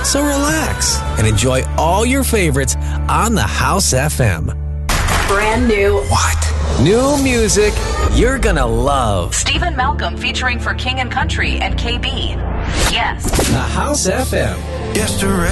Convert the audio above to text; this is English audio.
So relax and enjoy all your favorites on the House FM. Brand new. What? New music you're gonna love. Stephen Malcolm featuring for King and Country and KB. Yes. The House FM. Yesterday.